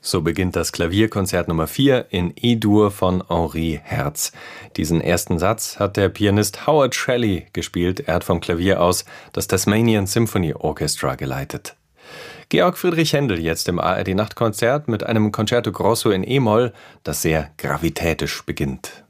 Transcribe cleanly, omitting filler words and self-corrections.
So beginnt das Klavierkonzert Nummer 4 in E-Dur von Henri Herz. Diesen ersten Satz hat der Pianist Howard Shelley gespielt. Er hat vom Klavier aus das Tasmanian Symphony Orchestra geleitet. Georg Friedrich Händel jetzt im ARD-Nachtkonzert mit einem Concerto Grosso in E-Moll, das sehr gravitätisch beginnt.